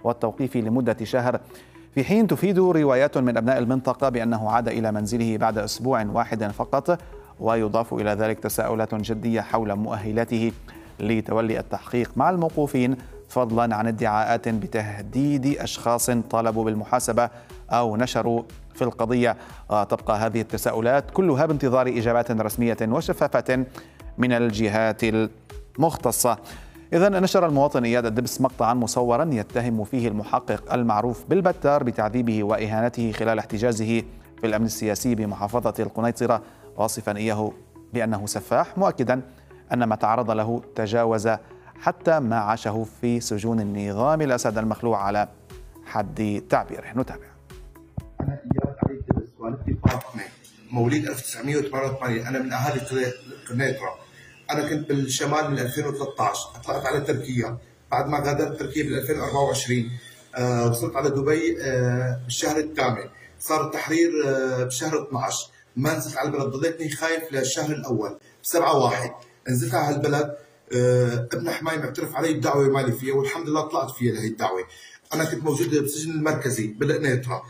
والتوقيف لمدة شهر، في حين تفيد روايات من أبناء المنطقة بأنه عاد إلى منزله بعد أسبوع واحد فقط. ويضاف إلى ذلك تساؤلات جدية حول مؤهلاته لتولي التحقيق مع الموقوفين، فضلا عن ادعاءات بتهديد أشخاص طالبوا بالمحاسبة أو نشروا في القضية. تبقى هذه التساؤلات كلها بانتظار إجابات رسمية وشفافة من الجهات المختصة. إذن نشر المواطن إياد الدبس مقطعا مصورا يتهم فيه المحقق المعروف بالبتار بتعذيبه وإهانته خلال احتجازه في الأمن السياسي بمحافظة القنيطرة، واصفا إياه بأنه سفاح، مؤكدا أن ما تعرض له تجاوز حتى ما عاشه في سجون النظام الأسد المخلوع على حد تعبيره. نتابع. أنا إياد علي الدبس، والدتي فاطمة، مواليد 1988. أنا من أهالي قنيطرة. أنا كنت بالشمال من 2013، طلعت على تركيا بعد ما غادرت تركيا بال 2024. وصلت على دبي بالشهر الثامن، صار التحرير بشهر 12. ما نزلت على البلد، ضليتني خايف للشهر الأول ب7/1. نزلت على هالبلد، ابن حماي معترف علي بدعوة مالي فيها، والحمد لله طلعت فيها لهي الدعوة. أنا كنت موجود بالسجن المركزي بالقنيطرة.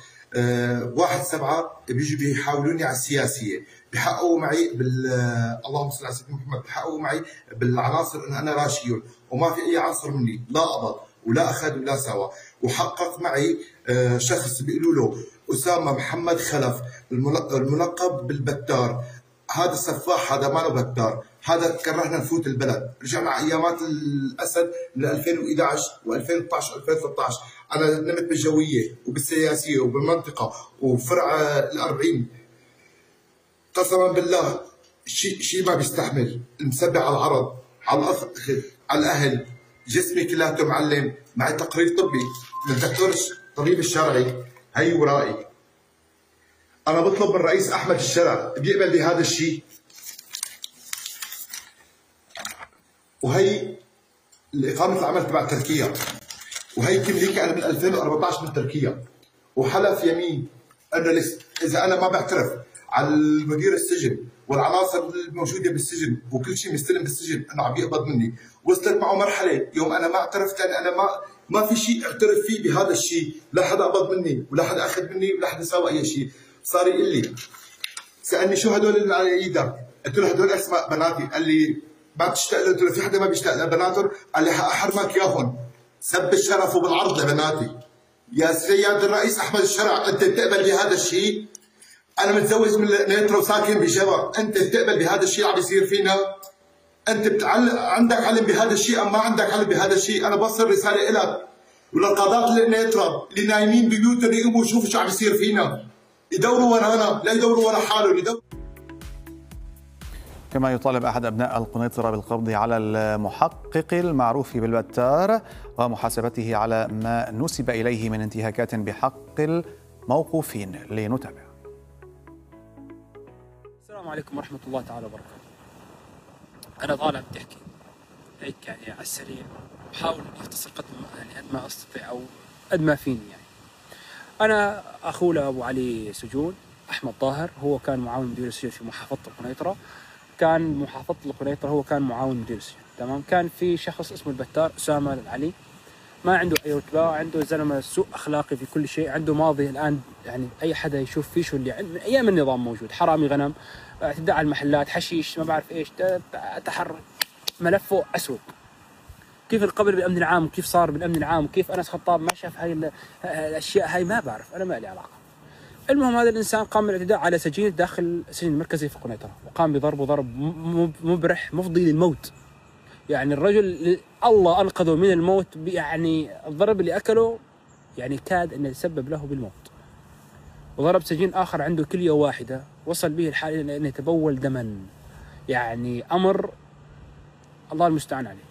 1/7 بيجوا بيحاولوني على السياسية، بيحققوا معي اللهم صل على سيدنا محمد، بيحققوا معي بالعناصر ان انا راشيون، وما في اي عنصر مني لا قبض ولا اخذ ولا سوى. وحقق معي شخص بيقولوا له اسامه محمد خلف، الملقب بالبتار. هذا السفاح، هذا ما له بتار، هذا كرهنا نفوت البلد. رجعنا ايامات الاسد من 2011 و2012 و2013. انا نمت بالجويه وبالسياسيه وبالمنطقه وفرع ال40. قسما بالله شيء ما بيستحمل. مسبع على العرض، على الاخ، على الاهل، جسمي كلاته معلم. معي تقرير طبي من دكتور الطبيب الشرعي، هي ورائي. انا بطلب من رئيس احمد الشرع بيقبل بهذا الشيء. وهي الاقامه العمل تبع تركيا، وهي كمليكي انا من 2014 من تركيا. وحلف يمين انه اذا انا ما بعترف على مدير السجن والعناصر الموجوده بالسجن وكل شيء مستلم بالسجن انه عم يقبض مني. وصلت معه مرحله يوم انا ما اعترفت، انا ما في شيء اعترف فيه بهذا الشيء، لا حدا قبض مني ولا حدا اخذ مني ولا حدا سوى اي شيء. صار يقول لي، سالني شو هدول اللي على ايدك؟ قلت له هدول اسماء بناتي. قال لي ما بتشتاق له؟ قلت له في حدا ما بيشتاق لبناته؟ قال لي حاحرمك ياهن. سب الشرف وبالعرض لبناتي. يا سيد الرئيس احمد الشرع، انت بتقبل بهذا الشيء؟ انا متزوج من نيترو وساكن بجبر، انت بتقبل بهذا الشيء عم بيصير فينا؟ انت عندك علم بهذا الشيء ام ما عندك علم بهذا الشيء؟ انا بوصل رساله لك وللقضاة النيترا اللي نايمين ببيوتهم، يقوموا يشوفوا شو عم بيصير فينا، يدوروا ورانا، لا يدوروا ورا حالهم. كما يطالب أحد أبناء القنيطرة بالقبض على المحقق المعروف بالبتار ومحاسبته على ما نسب إليه من انتهاكات بحق الموقوفين. لنتابع. السلام عليكم ورحمة الله تعالى وبركاته. أنا طالع بدي أحكي هيك يعني على السريع، بحاول إني أختصر قد ما أستطيع أو قد ما فيني. يعني أنا أخو لأبو علي سجون، أحمد طاهر، هو كان معاون مدير السجن في محافظة القنيطرة. كان محافظة القنيطرة هو كان معاون مدير السجن، تمام. كان في شخص اسمه البتار أسامة العلي، ما عنده أي رتبة، عنده زلمة سوء أخلاقي في كل شيء، عنده ماضي الآن يعني أي حدا يشوف فيه شو اللي من أيام النظام موجود، حرامي غنم، اعتداء على المحلات، حشيش، ما بعرف إيش، تحرك، ملفه أسود. كيف القبر بالأمن العام وكيف صار بالأمن العام وكيف أنس خطاب ما شاف هاي الأشياء، هاي ما بعرف، أنا ما لي علاقة. المهم هذا الإنسان قام بالاعتداء على سجين داخل السجن المركزي في القنيطرة، وقام بضربه ضرب مبرح مفضي للموت. يعني الرجل الله أنقذه من الموت، يعني الضرب اللي أكله يعني كاد أن يتسبب له بالموت. وضرب سجين آخر عنده كلية واحدة، وصل به الحال إلى أن يتبول دما، يعني أمر الله المستعان عليه.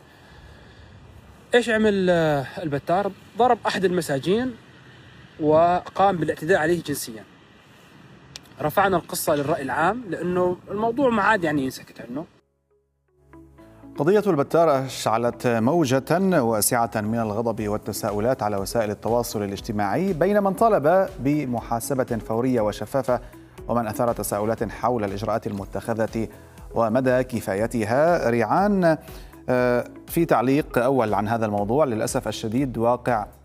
إيش عمل البتار؟ ضرب أحد المساجين وقام بالاعتداء عليه جنسيا. رفعنا القصة للرأي العام لأنه الموضوع ما عاد يعني ينسكت عنه. قضية البتار أشعلت موجة واسعة من الغضب والتساؤلات على وسائل التواصل الاجتماعي بين من طالب بمحاسبة فورية وشفافة ومن أثار تساؤلات حول الإجراءات المتخذة ومدى كفايتها. ريعان في تعليق أول عن هذا الموضوع: للأسف الشديد واقع